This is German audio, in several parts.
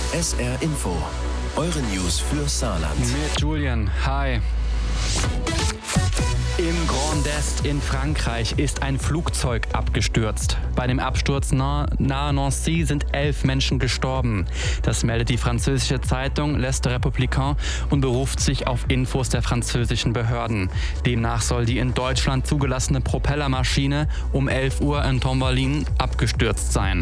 SR Info, eure News für Saarland. Mit Julian, hi. Im Grand Est in Frankreich ist ein Flugzeug abgestürzt. Bei dem Absturz nahe Nancy sind 11 Menschen gestorben. Das meldet die französische Zeitung L'Est Républicain und beruft sich auf Infos der französischen Behörden. Demnach soll die in Deutschland zugelassene Propellermaschine um 11 Uhr in Tombalin abgestürzt sein.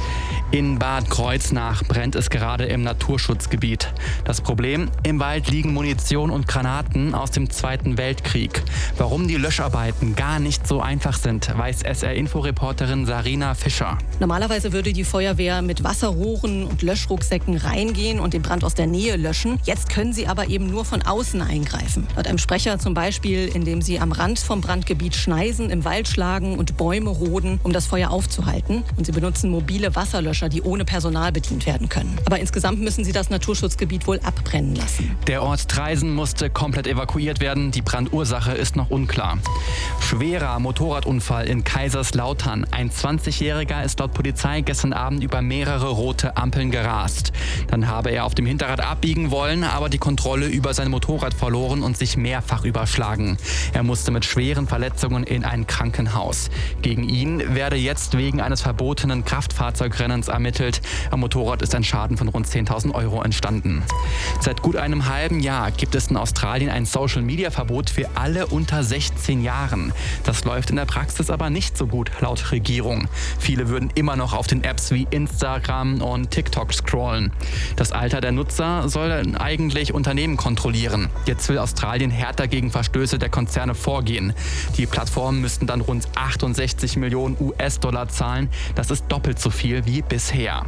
In Bad Kreuznach brennt es gerade im Naturschutzgebiet. Das Problem? Im Wald liegen Munition und Granaten aus dem Zweiten Weltkrieg. Warum die Löscharbeiten gar nicht so einfach sind, weiß SR-Info-Reporterin Sarina Fischer. Normalerweise würde die Feuerwehr mit Wasserrohren und Löschrucksäcken reingehen und den Brand aus der Nähe löschen. Jetzt können sie aber eben nur von außen eingreifen. Laut einem Sprecher zum Beispiel, indem sie am Rand vom Brandgebiet schneisen, im Wald schlagen und Bäume roden, um das Feuer aufzuhalten. Und sie benutzen mobile Wasserlöscher, die ohne Personal bedient werden können. Aber insgesamt müssen sie das Naturschutzgebiet wohl abbrennen lassen. Der Ort Traisen musste komplett evakuiert werden. Die Brandursache ist noch unklar. Schwerer Motorradunfall in Kaiserslautern. Ein 20-Jähriger ist laut Polizei gestern Abend über mehrere rote Ampeln gerast. Dann habe er auf dem Hinterrad abbiegen wollen, aber die Kontrolle über sein Motorrad verloren und sich mehrfach überschlagen. Er musste mit schweren Verletzungen in ein Krankenhaus. Gegen ihn werde jetzt wegen eines verbotenen Kraftfahrzeugrennens ermittelt. Am Motorrad ist ein Schaden von rund 10.000 Euro entstanden. Seit gut einem halben Jahr gibt es in Australien ein Social-Media-Verbot für alle unter 16 Jahren. Das läuft in der Praxis aber nicht so gut, laut Regierung. Viele würden immer noch auf den Apps wie Instagram und TikTok scrollen. Das Alter der Nutzer soll eigentlich Unternehmen kontrollieren. Jetzt will Australien härter gegen Verstöße der Konzerne vorgehen. Die Plattformen müssten dann rund 68 Millionen US-Dollar zahlen. Das ist doppelt so viel wie bisher.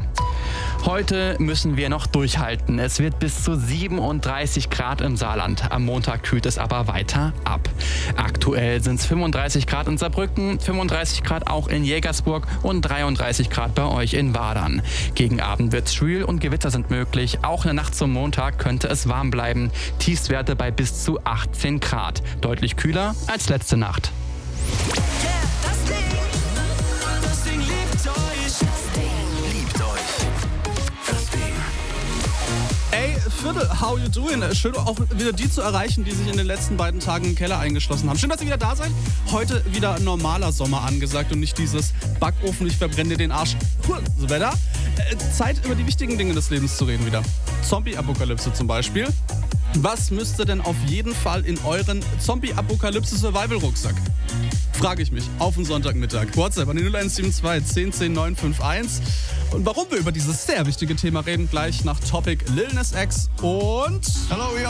Heute müssen wir noch durchhalten. Es wird bis zu 37 Grad im Saarland. Am Montag kühlt es aber weiter ab. Aktuell sind es 35 Grad in Saarbrücken, 35 Grad auch in Jägersburg und 33 Grad bei euch in Wadern. Gegen Abend wird es schwül und Gewitter sind möglich. Auch in der Nacht zum Montag könnte es warm bleiben. Tiefstwerte bei bis zu 18 Grad. Deutlich kühler als letzte Nacht. Viertel, how you doing? Schön auch wieder die zu erreichen, die sich in den letzten beiden Tagen im Keller eingeschlossen haben. Schön, dass ihr wieder da seid. Heute wieder ein normaler Sommer angesagt und nicht dieses Backofen, ich verbrenne dir den Arsch. So Wetter. Zeit, über die wichtigen Dinge des Lebens zu reden wieder. Zombie-Apokalypse zum Beispiel. Was müsste denn auf jeden Fall in euren Zombie-Apokalypse-Survival-Rucksack? Frage ich mich, auf den Sonntagmittag. WhatsApp an die 0172 10 10 951. Und warum wir über dieses sehr wichtige Thema reden, gleich nach Topic Lil Nas X und... Hello,